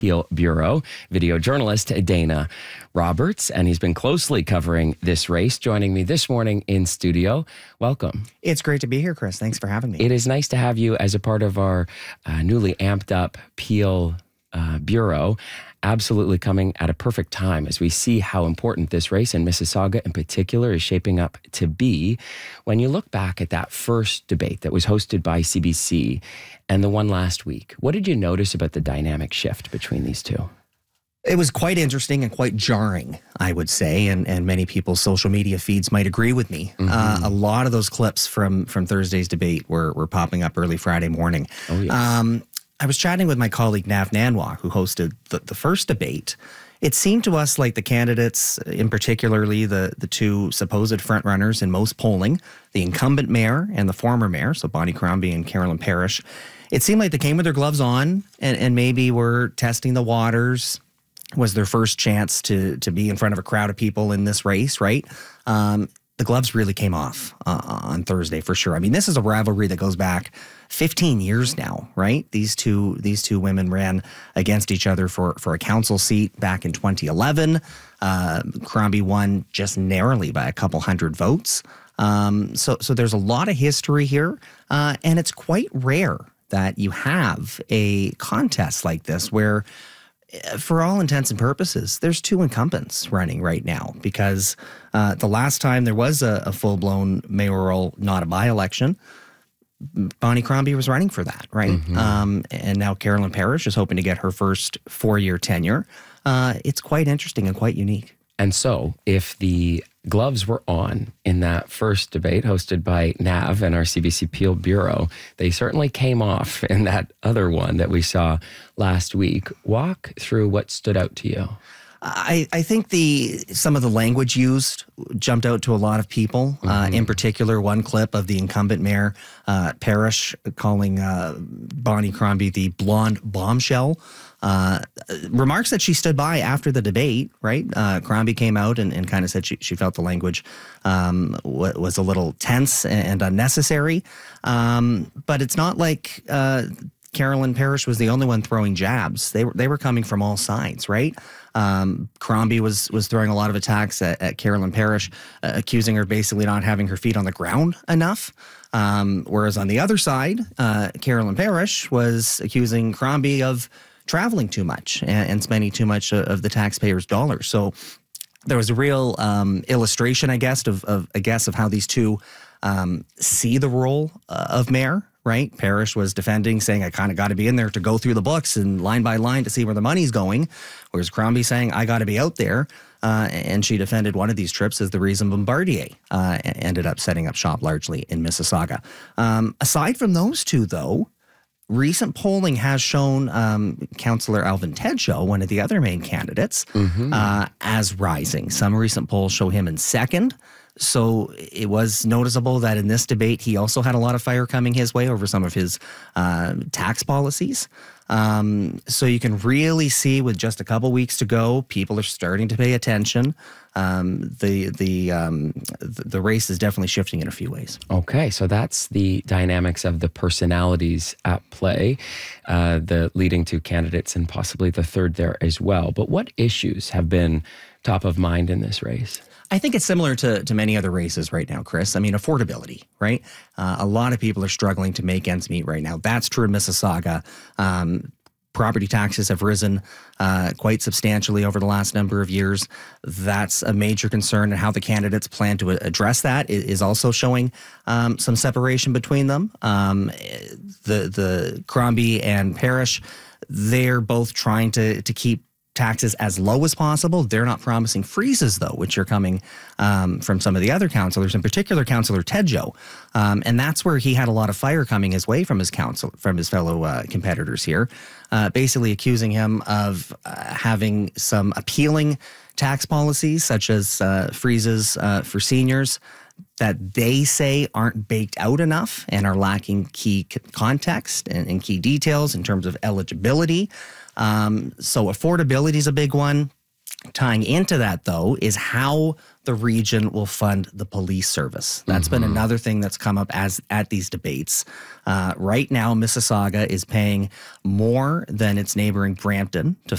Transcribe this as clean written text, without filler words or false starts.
Peel Bureau, video journalist Dana Roberts, and he's been closely covering this race, joining me this morning in studio. Welcome. It's great to be here, Chris. Thanks for having me. It is nice to have you as a part of our newly amped up Peel Bureau. Absolutely coming at a perfect time as we see how important this race in Mississauga in particular is shaping up to be. When you look back at that first debate that was hosted by CBC and the one last week, what did you notice about the dynamic shift between these two? It was quite interesting and quite jarring, I would say, and many people's social media feeds might agree with me. A lot of those clips from Thursday's debate were popping up early Friday morning. Oh, yes. I was chatting with my colleague Nav Nanwah, who hosted the first debate. It seemed to us like the candidates, in particularly the two supposed frontrunners in most polling, the incumbent mayor and the former mayor, so Bonnie Crombie and Carolyn Parrish, it seemed like they came with their gloves on and maybe were testing the waters. Was their first chance to be in front of a crowd of people in this race, right? The gloves really came off on Thursday for sure. I mean, this is a rivalry that goes back 15 years now, right? These two women ran against each other for a council seat back in 2011. Crombie won just narrowly by a couple hundred votes. So there's a lot of history here, and it's quite rare that you have a contest like this where, for all intents and purposes, there's two incumbents running right now because the last time there was a full-blown mayoral, not a by-election, Bonnie Crombie was running for that, right? And now Carolyn Parrish is hoping to get her first four-year tenure. It's quite interesting and quite unique. And so if the gloves were on in that first debate hosted by Nav and our CBC Peel Bureau, they certainly came off in that other one that we saw last week. Walk through what stood out to you. I think some of the language used jumped out to a lot of people. In particular, one clip of the incumbent mayor, Parrish, calling Bonnie Crombie the blonde bombshell. Remarks that she stood by after the debate, right? Crombie came out and kind of said she felt the language was a little tense and unnecessary. But it's not like Carolyn Parrish was the only one throwing jabs. They were coming from all sides, right? Crombie was throwing a lot of attacks at Carolyn Parrish, accusing her basically not having her feet on the ground enough. Whereas on the other side, Carolyn Parrish was accusing Crombie of traveling too much and spending too much of the taxpayers' dollars. So there was a real illustration, I guess, of how these two see the role of mayor. Right? Parrish was defending, saying, I kind of got to be in there to go through the books and line by line to see where the money's going. Whereas Crombie saying, I got to be out there. And she defended one of these trips as the reason Bombardier ended up setting up shop largely in Mississauga. Aside from those two, though, recent polling has shown Councillor Alvin Tedshow, one of the other main candidates, as rising. Some recent polls show him in second. So it was noticeable that in this debate, he also had a lot of fire coming his way over some of his tax policies. So you can really see with just a couple weeks to go, people are starting to pay attention. The race is definitely shifting in a few ways. Okay, so that's the dynamics of the personalities at play, the leading to candidates and possibly the third there as well. But what issues have been top of mind in this race? I think it's similar to many other races right now, Chris. I mean, affordability, right? A lot of people are struggling to make ends meet right now. That's true in Mississauga. Property taxes have risen quite substantially over the last number of years. That's a major concern, and how the candidates plan to address that is also showing some separation between them. The Crombie and Parrish, they're both trying to keep taxes as low as possible. They're not promising freezes, though, which are coming from some of the other councillors, in particular Councillor Tedshow. And that's where he had a lot of fire coming his way from his fellow competitors here, basically accusing him of having some appealing tax policies, such as freezes for seniors, that they say aren't baked out enough and are lacking key context and key details in terms of eligibility. So affordability is a big one. Tying into that, though, is how the region will fund the police service. That's been another thing that's come up at these debates. Right now, Mississauga is paying more than its neighboring Brampton to